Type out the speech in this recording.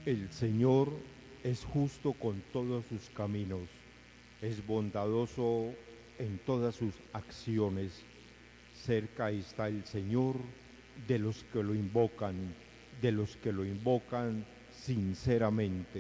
El Señor es justo con todos sus caminos, es bondadoso en todas sus acciones. Cerca está el Señor de los que lo invocan sinceramente.